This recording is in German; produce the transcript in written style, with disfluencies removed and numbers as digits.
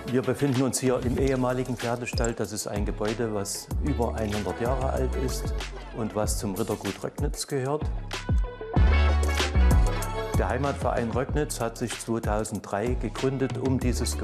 Wir befinden uns hier im ehemaligen Pferdestall. Das ist ein Gebäude, was über 100 Jahre alt ist und was zum Rittergut Röcknitz gehört. Der Heimatverein Röcknitz hat sich 2003 gegründet, um dieses